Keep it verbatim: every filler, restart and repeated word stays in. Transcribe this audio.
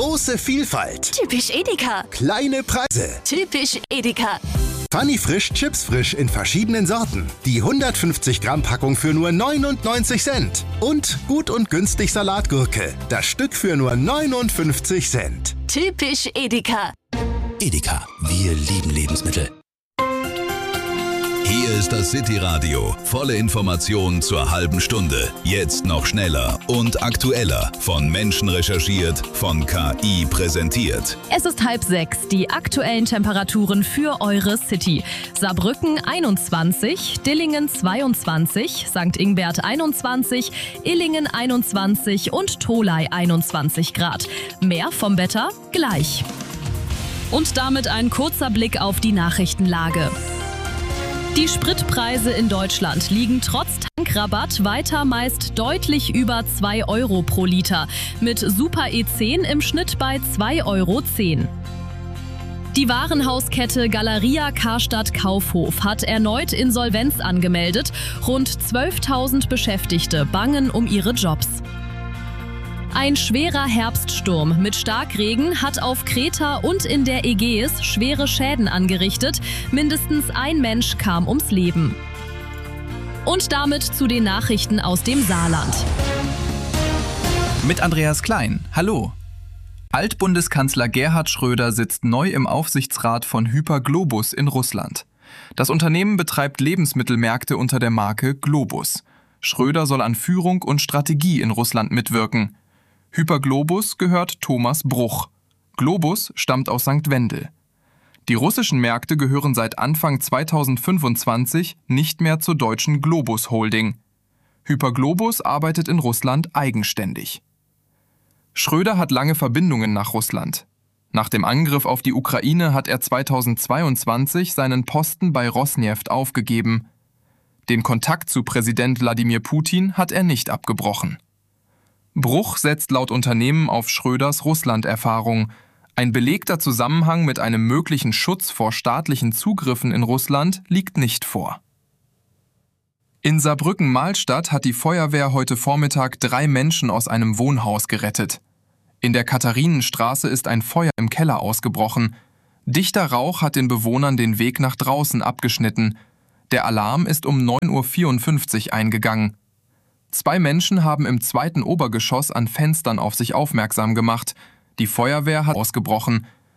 Große Vielfalt. Typisch Edeka. Kleine Preise. Typisch Edeka. Funny Frisch, Chips frisch in verschiedenen Sorten. Die hundertfünfzig Gramm Packung für nur neunundneunzig Cent. Und gut und günstig Salatgurke. Das Stück für nur neunundfünfzig Cent. Typisch Edeka. Edeka, wir lieben Lebensmittel. Hier ist das City-Radio. Volle Informationen zur halben Stunde. Jetzt noch schneller und aktueller. Von Menschen recherchiert, von K I präsentiert. Es ist halb sechs. Die aktuellen Temperaturen für eure City. Saarbrücken einundzwanzig, Dillingen zweiundzwanzig, Sankt Ingbert einundzwanzig, Illingen einundzwanzig und Tholey einundzwanzig Grad. Mehr vom Wetter gleich. Und damit ein kurzer Blick auf die Nachrichtenlage. Die Spritpreise in Deutschland liegen trotz Tankrabatt weiter meist deutlich über zwei Euro pro Liter, mit Super E zehn im Schnitt bei zwei Euro zehn. Die Warenhauskette Galeria Karstadt Kaufhof hat erneut Insolvenz angemeldet. Rund zwölftausend Beschäftigte bangen um ihre Jobs. Ein schwerer Herbststurm mit Starkregen hat auf Kreta und in der Ägäis schwere Schäden angerichtet. Mindestens ein Mensch kam ums Leben. Und damit zu den Nachrichten aus dem Saarland. Mit Andreas Klein. Hallo. Altbundeskanzler Gerhard Schröder sitzt neu im Aufsichtsrat von Hyper Globus in Russland. Das Unternehmen betreibt Lebensmittelmärkte unter der Marke Globus. Schröder soll an Führung und Strategie in Russland mitwirken. Hyper Globus gehört Thomas Bruch. Globus stammt aus Sankt Wendel. Die russischen Märkte gehören seit Anfang zweitausendfünfundzwanzig nicht mehr zur deutschen Globus Holding. Hyper Globus arbeitet in Russland eigenständig. Schröder hat lange Verbindungen nach Russland. Nach dem Angriff auf die Ukraine hat er zweitausendzweiundzwanzig seinen Posten bei Rosneft aufgegeben. Den Kontakt zu Präsident Wladimir Putin hat er nicht abgebrochen. Bruch setzt laut Unternehmen auf Schröders Russland-Erfahrung. Ein belegter Zusammenhang mit einem möglichen Schutz vor staatlichen Zugriffen in Russland liegt nicht vor. In Saarbrücken-Mahlstadt hat die Feuerwehr heute Vormittag drei Menschen aus einem Wohnhaus gerettet. In der Katharinenstraße ist ein Feuer im Keller ausgebrochen. Dichter Rauch hat den Bewohnern den Weg nach draußen abgeschnitten. Der Alarm ist um neun Uhr vierundfünfzig eingegangen. Zwei Menschen haben im zweiten Obergeschoss an Fenstern auf sich aufmerksam gemacht. Die Feuerwehr hat ausgebrochen.